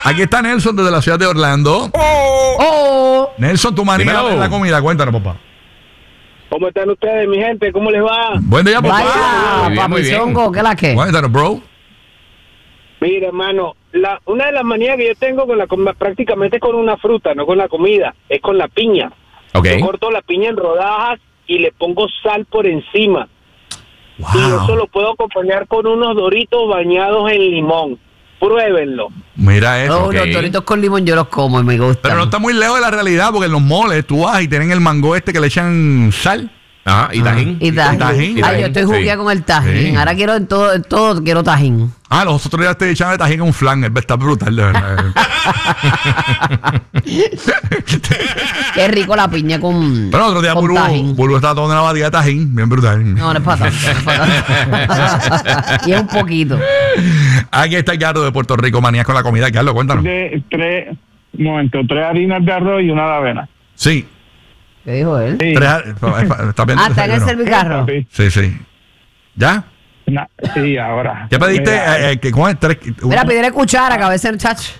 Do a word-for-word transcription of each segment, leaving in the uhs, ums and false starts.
Aquí está Nelson desde la ciudad de Orlando. Oh. Oh. Nelson, tu manía de la comida, cuéntanos, papá. ¿Cómo están ustedes, mi gente? ¿Cómo les va? Buen día, papá. Vaya, papizongo, ¿qué la que? Cuéntanos, bro. Mira, hermano, la, una de las manías que yo tengo con la comida, prácticamente con una fruta, no con la comida, es con la piña. Okay. Yo corto la piña en rodajas y le pongo sal por encima. Wow. Y eso lo puedo acompañar con unos doritos bañados en limón. Pruébenlo. Mira eso. No, Okay. Los doritos con limón yo los como y me gustan. Pero no está muy lejos de la realidad porque en los moles tú vas y tienen el mango este que le echan sal. Ajá, y tajín. Y tajín. tajín. Ay, yo estoy jugueada Sí. con el tajín. Sí. Ahora quiero en todo, en todo quiero tajín. Ah, los otros días te echaban de tajín en un flan. Está brutal, de verdad. Qué rico la piña con. Pero otro día con Buru, tajín. Buru estaba tomando una batida de tajín. Bien brutal. No, no es para tanto. No es para tanto. Y es un poquito. Aquí está el Carlos de Puerto Rico, manías con la comida. Carlos, cuéntanos. De tres, un momento, tres harinas de arroz y una de avena. Sí. ¿Qué dijo él? Sí. Tres, ¿está bien? Ah, está en el desayuno? servicarro. Sí, Sí, sí. ¿Ya? Na- sí, ahora. ¿Qué pediste? Mira, Eh, eh, que ¿cómo es? Tres, Mira, pídele cuchara, que a veces el chacho.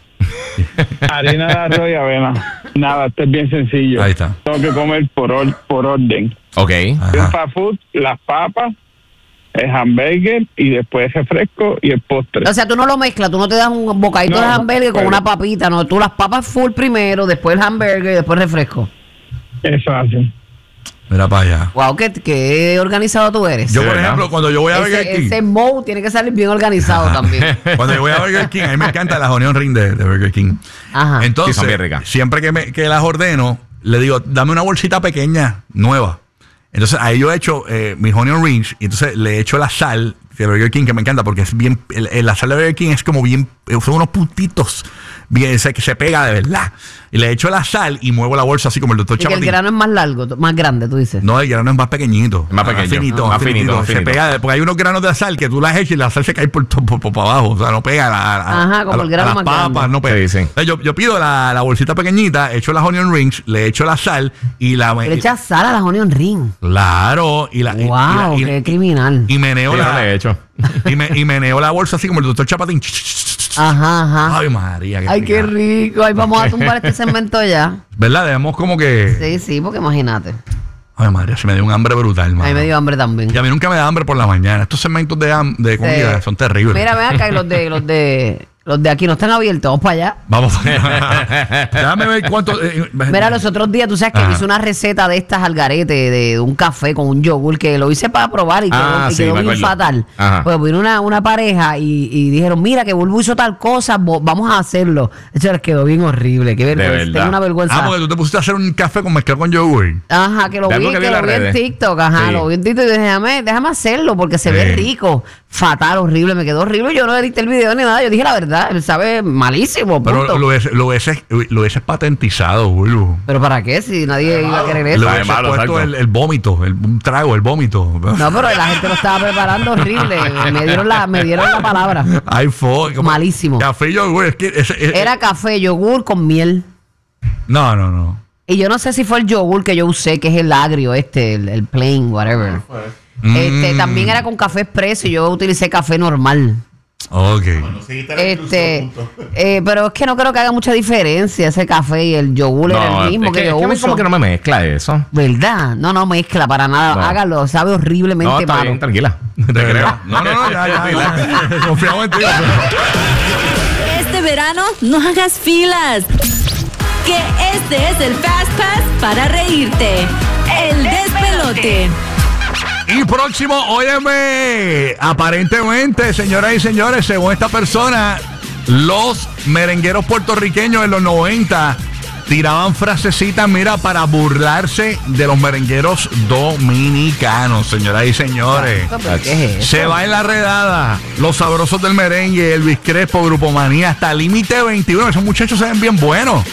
harina de arroz y avena. Nada, esto es bien sencillo. Ahí está. Tengo que comer por, or- por orden. Ok. Ajá. El fast food, las papas, el hamburger y después el refresco y el postre. O sea, tú no lo mezclas, tú no te das un bocadito No, de hamburger con pero- una papita, no. Tú las papas full primero, después el hamburger y después el refresco. Eso hace. Mira para allá. Wow, qué, qué organizado tú eres. Yo, por ¿verdad? ejemplo, cuando yo voy a Burger ese, King, ese moe tiene que salir bien organizado también. cuando yo voy a Burger King, a mí me encanta las onion ring de, de Burger King. Ajá. Entonces, Sí, son bien ricas. siempre que, me, que las ordeno, le digo, dame una bolsita pequeña, nueva. Entonces, ahí yo he hecho eh, mis onion rings y entonces le echo la sal de Burger King, que me encanta porque es bien, el, el- la sal de Burger King es como bien, eh, son unos puntitos, bien, se, que se pega de verdad. Y le echo la sal y muevo la bolsa así como el doctor Y que el Chapatín. grano es más largo, t- más grande, tú dices. No, el grano es más pequeñito. Más pequeño. finito, Más más finito. finito, más Se finito. pega, de- porque hay unos granos de sal que tú las echas y la sal se cae por, por, por, por abajo. O sea, no pega a, la- a- Ajá, como a- el grano a las más papas, grande. no pega. Sí, sí. Entonces, yo, yo pido la, la bolsita pequeñita, echo las onion rings, le echo la sal y la... Le echas sal a las onion ring. Claro. Y la... y- Wow, y, la- qué y- criminal. y meneo Sí, yo no la... le he hecho. y, me, y meneo la bolsa así como el doctor Chapatín. Ajá, ajá. Ay, María. Ay, qué rica. rico. Ay, vamos a tumbar este segmento ya. ¿Verdad? Debemos como que... Sí, sí, porque imagínate. Ay, María, se me dio un hambre brutal, A mí mano. me dio hambre también. Y a mí nunca me da hambre por la mañana. Estos segmentos de, ham- de comida Sí. son terribles. Mira, ven acá y los de, los de, los de aquí no están abiertos. Vamos para allá. Vamos. Déjame ver cuánto. eh, Mira, los otros días, tú sabes que Ajá. hice una receta de estas al garete, de, de un café con un yogur, que lo hice para probar y quedó, Ah, y sí, quedó me bien acuerdo. fatal. Ajá. Pues vino una, una pareja y, y dijeron, mira, que Bulbu hizo tal cosa, vo- vamos a hacerlo. Eso les quedó bien horrible. Qué vergüenza. verdad. Tengo una vergüenza. Ah, porque tú te pusiste a hacer un café con mezclado con yogur. Ajá, que lo De vi, algo que que vi en lo las vi en redes. TikTok, ajá, Sí. lo vi en TikTok y dije, déjame, déjame hacerlo porque se ve Sí. rico. Fatal, horrible, me quedó horrible. Yo no edité el video ni nada, yo dije la verdad, él sabe malísimo, punto. Pero lo hubieses lo hubiese, lo hubieses patentizado, Bulbu. ¿Pero para qué? Si nadie iba a querer Le eso. Sabe hubieses malo, puesto exacto. el, el vómito, el, un trago, el vómito. No, pero la gente lo estaba preparando horrible. Me dieron la, me dieron la palabra. Ay, fue. como- Malísimo. Café y yogur. Es que ese- ese- Era café, yogur con miel. No, no, no. Y yo no sé si fue el yogur que yo usé, que es el agrio este, el, el plain, whatever. Este, Mm. también era con café expreso y yo utilicé café normal. Ok. Este, eh, pero es que no creo que haga mucha diferencia ese café y el yogur era No, el mismo es que, que, yo es que a mí uso. como que no me mezcla eso. ¿Verdad? No, no mezcla para nada. No. Hágalo, sabe horriblemente No, está malo. bien, tranquila. Te ¿De creo. verdad? No, no, no, ya, ya, ya. Confiamos en ti. Este verano no hagas filas. Que este es el Fast Pass para reírte. El despelote. Y próximo, óyeme, aparentemente, señoras y señores, según esta persona, los merengueros puertorriqueños en los noventa tiraban frasecitas, mira, para burlarse de los merengueros dominicanos, señoras y señores. ¿Pero qué es eso? Se va en la redada, los sabrosos del merengue, Elvis Crespo, Grupo Manía, hasta Límite veintiuno. Esos muchachos se ven bien buenos.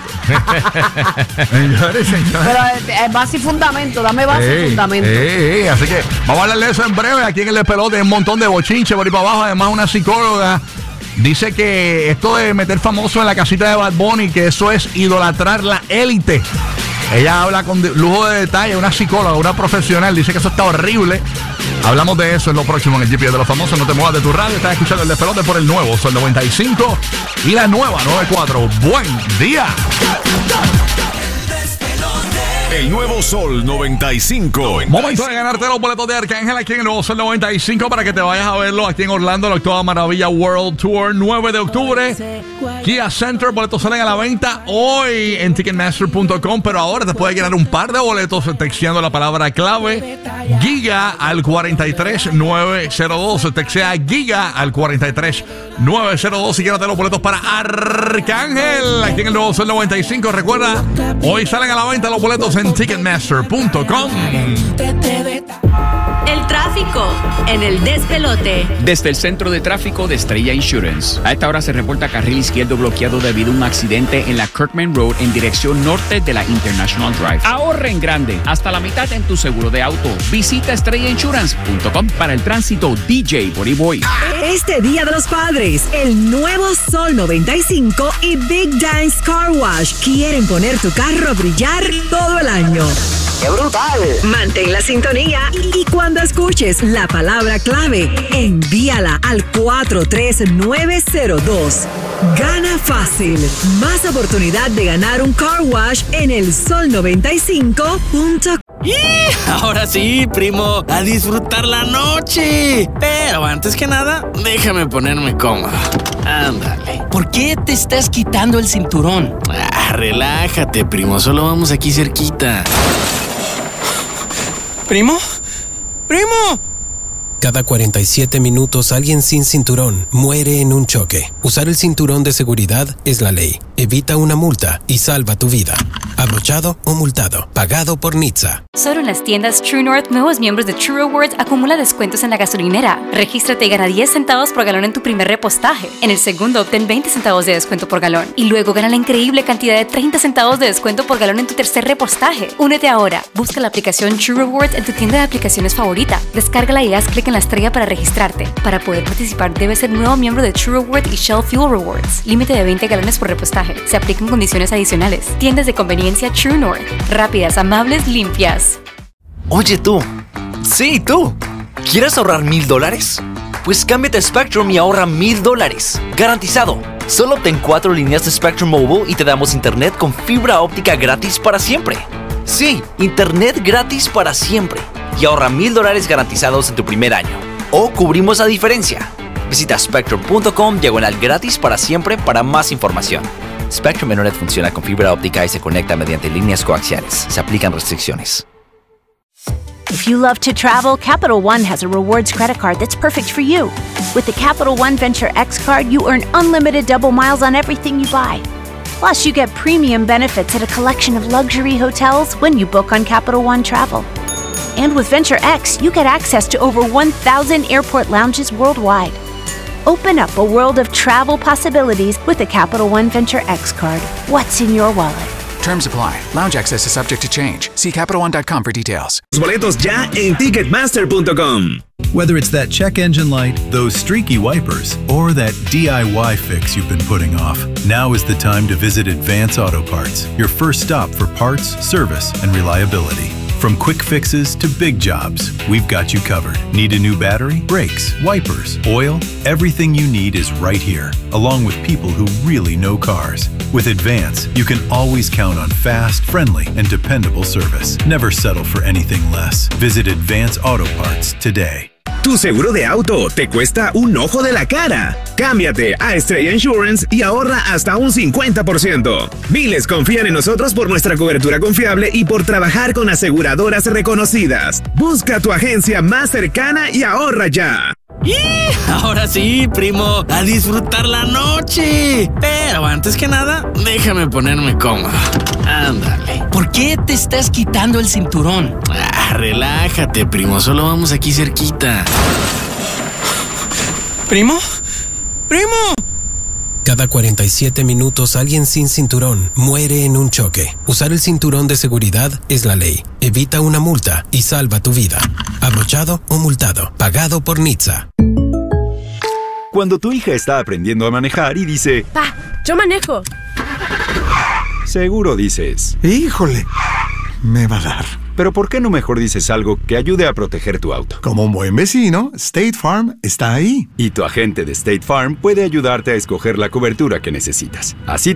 Señores, señores. Pero eh, eh, base y fundamento, dame base y Ey, fundamento. ey, ey, así que vamos a hablar de eso en breve. Aquí en el Despelote, un montón de bochinche por ahí para abajo. Además, una psicóloga dice que esto de meter famoso en la casita de Bad Bunny, que eso es idolatrar la élite. Ella habla con de- lujo de detalle, una psicóloga, una profesional, dice que eso está horrible. Hablamos de eso en lo próximo en el G P S de los famosos. No te muevas de tu radio, estás escuchando el despelote por el nuevo Sol noventa y cinco y la nueva noventa y cuatro. Buen día. El nuevo Sol noventa y cinco. Momento de ganarte los boletos de Arcángel aquí en el nuevo Sol noventa y cinco para que te vayas a verlo aquí en Orlando, la octava maravilla World Tour, nueve de octubre. Kia Center, boletos salen a la venta hoy en ticketmaster punto com, pero ahora te puedes ganar un par de boletos texteando la palabra clave Giga al cuarenta y tres nueve cero dos. Textea Giga al cuarenta y tres nueve cero dos y gánate los boletos para Arcángel aquí en el nuevo Sol noventa y cinco. Recuerda, hoy salen a la venta los boletos en ticketmaster punto com. El tráfico en el despelote. Desde el centro de tráfico de Estrella Insurance. A esta hora se reporta carril izquierdo bloqueado debido a un accidente en la Kirkman Road en dirección norte de la International Drive. Ahorre en grande, hasta la mitad en tu seguro de auto. Visita estrella insurance punto com. Para el tránsito, D J Body Boy. Este Día de los Padres, el nuevo Sol noventa y cinco y Big Dance Car Wash quieren poner tu carro a brillar todo el año. ¡Qué brutal! Mantén la sintonía y cuando escuches la palabra clave, envíala al cuatro tres nueve cero dos. Gana fácil. Más oportunidad de ganar un car wash en el sol noventa y cinco punto com. Ahora sí, primo, a disfrutar la noche. Pero antes que nada, déjame ponerme cómodo. Ándale. ¿Por qué te estás quitando el cinturón? Ah, relájate, primo, solo vamos aquí cerquita. ¿Primo? ¡Primo! Cada cuarenta y siete minutos alguien sin cinturón muere en un choque. Usar el cinturón de seguridad es la ley. Evita una multa y salva tu vida. Abrochado o multado. Pagado por N H T S A. Solo en las tiendas True North, nuevos miembros de True Rewards acumula descuentos en la gasolinera. Regístrate y gana diez centavos por galón en tu primer repostaje. En el segundo, obtén veinte centavos de descuento por galón. Y luego gana la increíble cantidad de treinta centavos de descuento por galón en tu tercer repostaje. Únete ahora. Busca la aplicación True Rewards en tu tienda de aplicaciones favorita. Descárgala y haz clic en la estrella para registrarte. Para poder participar, debes ser nuevo miembro de True Rewards y Shell Fuel Rewards. Límite de veinte galones por repostaje. Se aplican condiciones adicionales. Tiendas de conveniencia True North. Rápidas, amables, limpias. Oye tú, sí tú, ¿quieres ahorrar mil dólares? Pues cámbiate a Spectrum y ahorra mil dólares, garantizado. Solo obtén cuatro líneas de Spectrum Mobile y te damos internet con fibra óptica gratis para siempre. Sí, internet gratis para siempre. Y ahorra mil dólares garantizados en tu primer año. O cubrimos la diferencia. Visita spectrum punto com diagonal gratis para siempre para más información. Spectrum Internet funciona con fibra óptica y se conecta mediante líneas coaxiales. Se aplican restricciones. If you love to travel, Capital One has a rewards credit card that's perfect for you. With the Capital One Venture X card, you earn unlimited double miles on everything you buy. Plus, you get premium benefits at a collection of luxury hotels when you book on Capital One Travel. And with Venture X, you get access to over one thousand airport lounges worldwide. Open up a world of travel possibilities with the Capital One Venture X card. What's in your wallet? Terms apply. Lounge access is subject to change. See Capital One dot com for details. Boletos ya en ticketmaster punto com. Whether it's that check engine light, those streaky wipers, or that D I Y fix you've been putting off, now is the time to visit Advance Auto Parts, your first stop for parts, service, and reliability. From quick fixes to big jobs, we've got you covered. Need a new battery, brakes, wipers, oil? Everything you need is right here, along with people who really know cars. With Advance, you can always count on fast, friendly, and dependable service. Never settle for anything less. Visit Advance Auto Parts today. Tu seguro de auto te cuesta un ojo de la cara. Cámbiate a Estrella Insurance y ahorra hasta un cincuenta por ciento. Miles confían en nosotros por nuestra cobertura confiable y por trabajar con aseguradoras reconocidas. Busca tu agencia más cercana y ahorra ya. ¡Y! Ahora sí, primo, a disfrutar la noche. Pero antes que nada, déjame ponerme cómodo. Ándale. ¿Por qué te estás quitando el cinturón? Ah, relájate, primo, solo vamos aquí cerquita. ¿Primo? ¡Primo! Cada cuarenta y siete minutos alguien sin cinturón muere en un choque. Usar el cinturón de seguridad es la ley. Evita una multa y salva tu vida. Abrochado o multado. Pagado por N H T S A. Cuando tu hija está aprendiendo a manejar y dice... Pa, yo manejo. Seguro dices... Híjole, me va a dar. Pero ¿por qué no mejor dices algo que ayude a proteger tu auto? Como un buen vecino, State Farm está ahí. Y tu agente de State Farm puede ayudarte a escoger la cobertura que necesitas. Así